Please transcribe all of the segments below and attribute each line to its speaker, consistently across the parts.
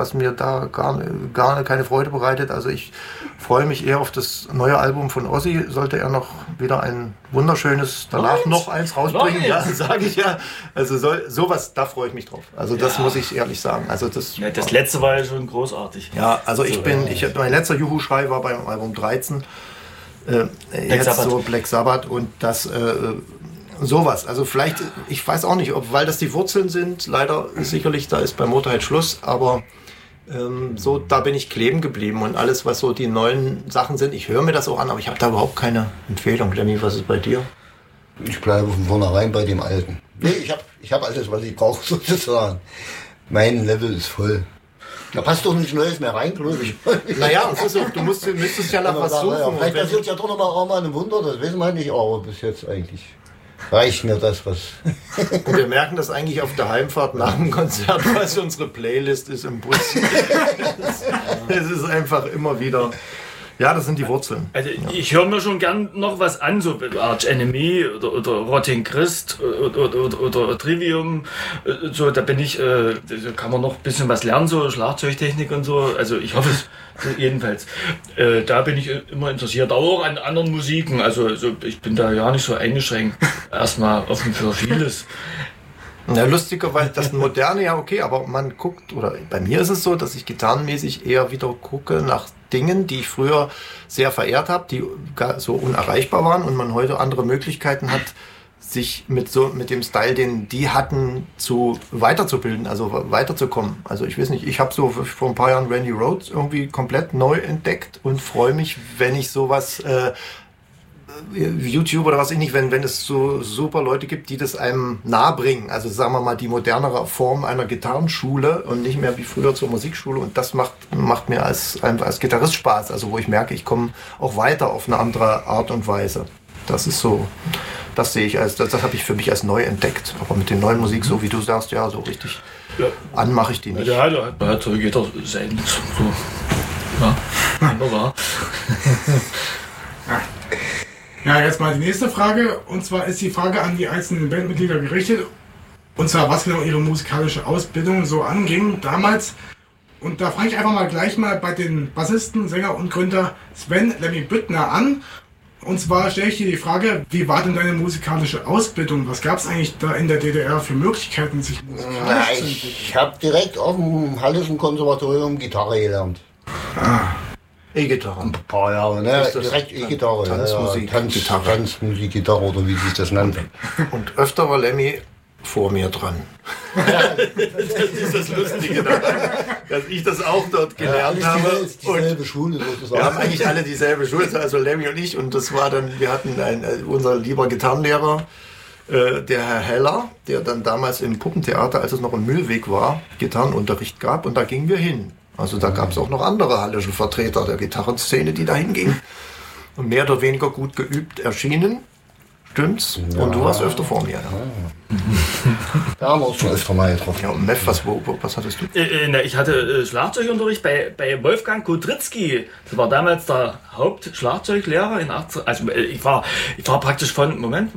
Speaker 1: was mir da gar keine Freude bereitet. Also ich freue mich eher auf das neue Album von Ozzy. Sollte er noch wieder ein wunderschönes, danach noch eins rausbringen, ja, sage ich ja. Also sowas, da freue ich mich drauf. Also das muss ich ehrlich sagen. Also das
Speaker 2: letzte war ja schon großartig.
Speaker 1: Ja, also mein letzter Juhu-Schrei war beim Album 13. Black Sabbath und das sowas. Also vielleicht, ich weiß auch nicht, weil das die Wurzeln sind, leider sicherlich, da ist bei Motorhead Schluss, aber so, da bin ich kleben geblieben und alles, was so die neuen Sachen sind, ich höre mir das auch an, aber ich habe da überhaupt keine Empfehlung. Lemmy, was ist bei dir?
Speaker 3: Ich bleibe von vornherein bei dem Alten. Nee, ich hab alles, was ich brauche, sozusagen. Mein Level ist voll. Da passt doch nichts Neues mehr rein, glaube ich.
Speaker 1: Naja, das ist so, du müsstest ja nach was suchen. Ja,
Speaker 3: vielleicht passiert ja doch noch mal ein Wunder, das wissen wir nicht, aber bis jetzt eigentlich reicht mir das, was...
Speaker 1: Wir merken das eigentlich auf der Heimfahrt nach dem Konzert, was unsere Playlist ist im Bus. Es ist einfach immer wieder... Ja, das sind die Wurzeln.
Speaker 2: Also ich höre mir schon gern noch was an, so Arch Enemy oder Rotting Christ oder Trivium. So, da bin ich, da kann man noch ein bisschen was lernen, so Schlagzeugtechnik und so. Also ich hoffe es jedenfalls. Da bin ich immer interessiert, auch an anderen Musiken. Also ich bin da ja nicht so eingeschränkt. Erstmal offen für vieles.
Speaker 1: Ja, lustigerweise, das Moderne ja okay, aber man guckt, oder bei mir ist es so, dass ich gitarrenmäßig eher wieder gucke nach Dingen, die ich früher sehr verehrt habe, die so unerreichbar waren und man heute andere Möglichkeiten hat, sich mit dem Style, den die hatten, weiterzubilden, also weiterzukommen. Also ich weiß nicht, ich habe so vor ein paar Jahren Randy Rhoads irgendwie komplett neu entdeckt und freue mich, wenn ich sowas YouTube oder was ich nicht, wenn es so super Leute gibt, die das einem nahe bringen. Also sagen wir mal die modernere Form einer Gitarrenschule und nicht mehr wie früher zur Musikschule. Und das macht mir als Gitarrist Spaß. Also wo ich merke, ich komme auch weiter auf eine andere Art und Weise. Das ist so, das sehe ich das habe ich für mich als neu entdeckt. Aber mit der neuen Musik, so wie du sagst, ja, so richtig an mache ich die nicht.
Speaker 2: Ja, da hat so jeder sein. So. Ja, wunderbar.
Speaker 4: Ja, jetzt mal die nächste Frage. Und zwar ist die Frage an die einzelnen Bandmitglieder gerichtet. Und zwar, was genau ihre musikalische Ausbildung so anging damals. Und da fange ich einfach mal gleich mal bei den Bassisten, Sänger und Gründer Sven Lemmy Büttner an. Und zwar stelle ich dir die Frage, wie war denn deine musikalische Ausbildung? Was gab es eigentlich da in der DDR für Möglichkeiten, sich musikalisch zu entwickeln?
Speaker 3: Ich habe direkt auf dem Hallischen Konservatorium Gitarre gelernt.
Speaker 1: E-Gitarre.
Speaker 3: Ein paar Jahre, ne? Direkt E-Gitarre.
Speaker 1: Tanzmusik,
Speaker 3: Gitarre. Tanzmusik, Gitarre oder wie sich das nennt.
Speaker 1: Und öfter war Lemmy vor mir dran. Das ist das Lustige daran, dass ich das auch dort gelernt habe.
Speaker 3: Dieselbe Schule sozusagen.
Speaker 1: Wir haben eigentlich alle dieselbe Schule, also Lemmy und ich. Und das war dann, wir hatten unser lieber Gitarrenlehrer, der Herr Heller, der dann damals im Puppentheater, als es noch im Mühlweg war, Gitarrenunterricht gab. Und da gingen wir hin. Also da gab es auch noch andere hallische Vertreter der Gitarrenszene, die da hingingen und mehr oder weniger gut geübt erschienen. Stimmt's? Ja. Und du warst öfter vor mir. Ja.
Speaker 3: Da haben wir uns schon öfter mal getroffen.
Speaker 1: Ja, und Meff, was hattest du?
Speaker 2: Ich hatte Schlagzeugunterricht bei Wolfgang Kotritzky. Das war damals der Hauptschlagzeuglehrer in 18. Also ich war praktisch von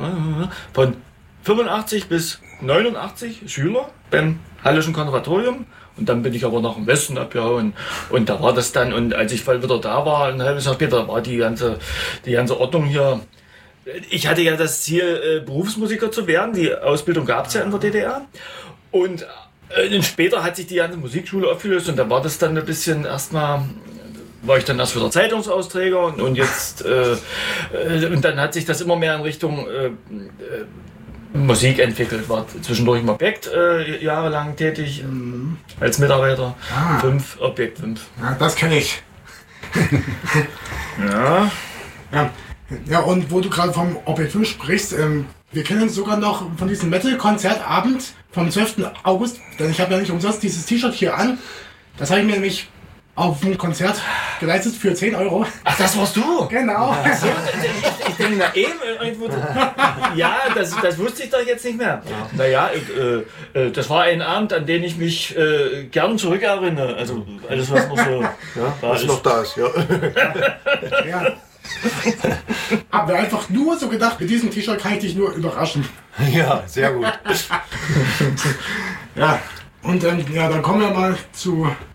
Speaker 2: 85 bis 89 Schüler beim Hallischen Konservatorium. Und dann bin ich aber nach dem Westen abgehauen. Und da war das dann, und als ich voll wieder da war, ein halbes Jahr später, war die ganze Ordnung hier. Ich hatte ja das Ziel, Berufsmusiker zu werden. Die Ausbildung gab es ja in der DDR. Und später hat sich die ganze Musikschule aufgelöst und da war das dann ein bisschen erstmal, war ich dann erst wieder Zeitungsausträger und jetzt, und dann hat sich das immer mehr in Richtung Musik entwickelt, war zwischendurch im Objekt jahrelang tätig als Mitarbeiter. Objekt 5.
Speaker 4: Ja, das kenne ich.
Speaker 2: Ja.
Speaker 4: Ja, und wo du gerade vom Objekt 5 sprichst, wir kennen uns sogar noch von diesem Metal-Konzertabend vom 12. August, denn ich habe ja nicht umsonst dieses T-Shirt hier an. Das habe ich mir nämlich auf ein Konzert geleistet für 10 €.
Speaker 2: Ach, das warst du?
Speaker 4: Genau.
Speaker 2: Also, ich denke, na eben, irgendwo. Ja, das wusste ich doch jetzt nicht mehr. Ja. Naja, das war ein Abend, an den ich mich gern zurückerinnere. Also alles, was noch so
Speaker 1: was noch da ist. Ja.
Speaker 4: Ja. Aber einfach nur so gedacht, mit diesem T-Shirt kann ich dich nur überraschen.
Speaker 1: Ja, sehr gut.
Speaker 4: Ja, und dann kommen wir mal zu